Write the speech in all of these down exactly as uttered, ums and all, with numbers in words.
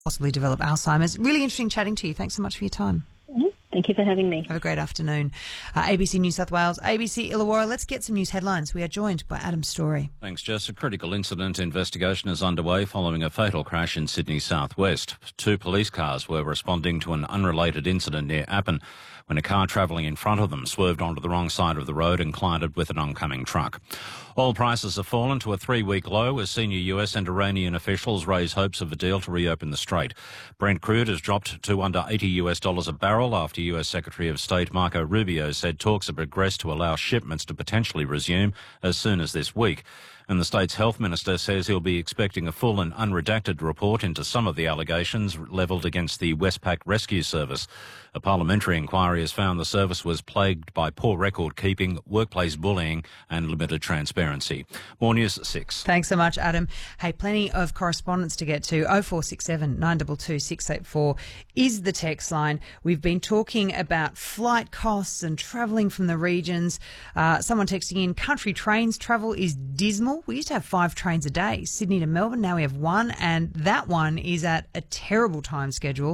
possibly develop Alzheimer's. Really interesting chatting to you. Thanks so much for your time. Mm-hmm. Thank you for having me. Have a great afternoon. Uh, A B C New South Wales, A B C Illawarra. Let's get some news headlines. We are joined by Adam Story. Thanks, Jess. A critical incident investigation is underway following a fatal crash in Sydney southwest. Two police cars were responding to an unrelated incident near Appin when a car travelling in front of them swerved onto the wrong side of the road and collided with an oncoming truck. Oil prices have fallen to a three-week low as senior U S and Iranian officials raise hopes of a deal to reopen the strait. Brent crude has dropped to under eighty US dollars a barrel after U S Secretary of State Marco Rubio said talks have progressed to allow shipments to potentially resume as soon as this week. And the state's health minister says he'll be expecting a full and unredacted report into some of the allegations levelled against the Westpac Rescue Service. A parliamentary inquiry has found the service was plagued by poor record keeping, workplace bullying and limited transparency. More news at six. Thanks so much, Adam. Hey, plenty of correspondence to get to. oh four six seven, nine two two, six eight four is the text line. We've been talking about flight costs and travelling from the regions. Uh, someone texting in, country trains travel is dismal. We used to have five trains a day, Sydney to Melbourne. Now we have one, and that one is at a terrible time schedule.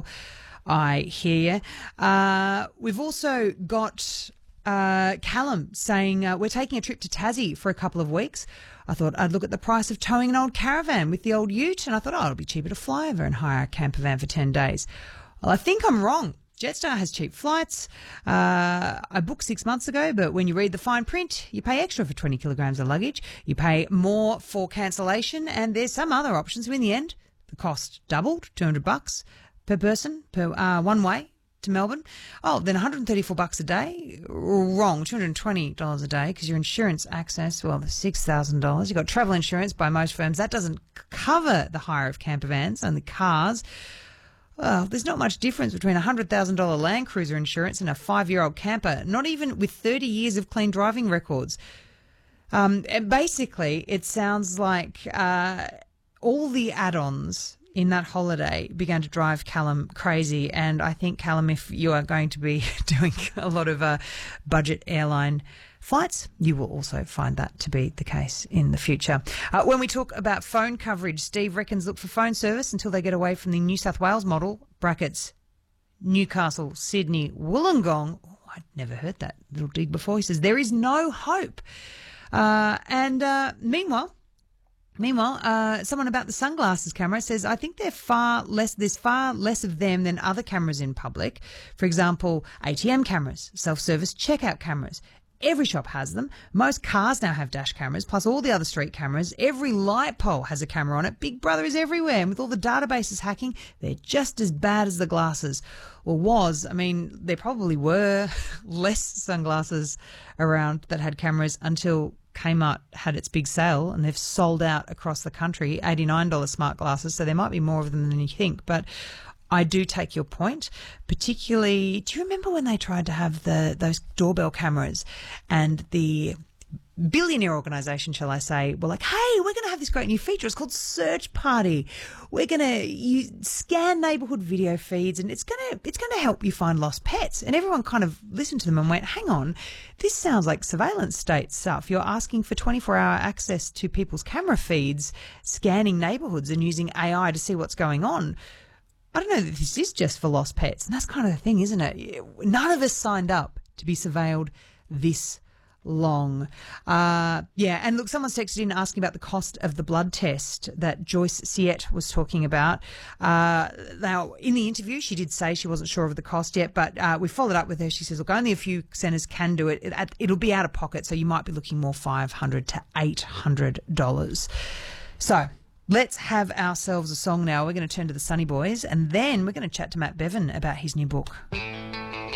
I hear you. Uh, we've also got uh, Callum saying uh, we're taking a trip to Tassie for a couple of weeks. I thought I'd look at the price of towing an old caravan with the old ute, and I thought, oh, it'll be cheaper to fly over and hire a camper van for ten days. Well, I think I'm wrong. Jetstar has cheap flights. Uh, I booked six months ago, but when you read the fine print, you pay extra for twenty kilograms of luggage. You pay more for cancellation, and there's some other options. So in the end, the cost doubled, two hundred bucks per person, per uh, one way to Melbourne. Oh, then one hundred thirty-four bucks a day. Wrong, two hundred twenty dollars a day because your insurance access, well, the six thousand dollars. You've got travel insurance by most firms. That doesn't cover the hire of camper vans, only cars. Well, there's not much difference between a one hundred thousand dollars Land Cruiser insurance and a five-year-old camper, not even with thirty years of clean driving records. Um, and basically, it sounds like uh, all the add-ons in that holiday began to drive Callum crazy. And I think, Callum, if you are going to be doing a lot of uh, budget airline flights, you will also find that to be the case in the future. Uh, when we talk about phone coverage, Steve reckons look for phone service until they get away from the New South Wales model, brackets, Newcastle, Sydney, Wollongong. Oh, I'd never heard that little dig before. He says there is no hope. Uh, and uh, meanwhile, Meanwhile, uh, someone about the sunglasses camera says, I think they're far less, there's far less of them than other cameras in public. For example, A T M cameras, self-service checkout cameras. Every shop has them. Most cars now have dash cameras, plus all the other street cameras. Every light pole has a camera on it. Big Brother is everywhere. And with all the databases hacking, they're just as bad as the glasses. Or was. I mean, there probably were less sunglasses around that had cameras until Kmart had its big sale, and they've sold out across the country, eighty-nine dollars smart glasses, so there might be more of them than you think. But I do take your point, particularly, do you remember when they tried to have the those doorbell cameras and the billionaire organisation, shall I say, were like, hey, we're going to have this great new feature. It's called Search Party. We're going to scan neighbourhood video feeds, and it's going to it's going to help you find lost pets. And everyone kind of listened to them and went, hang on, this sounds like surveillance state stuff. You're asking for twenty-four hour access to people's camera feeds, scanning neighbourhoods and using A I to see what's going on. I don't know that this is just for lost pets. And that's kind of the thing, isn't it? None of us signed up to be surveilled this long. Uh, yeah, and look, someone's texted in asking about the cost of the blood test that Joyce Siet was talking about. Uh, now, in the interview, she did say she wasn't sure of the cost yet, but uh, we followed up with her. She says, look, only a few centres can do it. it. It'll be out of pocket, so you might be looking more five hundred to eight hundred dollars. So let's have ourselves a song now. We're going to turn to the Sunny Boys, and then we're going to chat to Matt Bevan about his new book.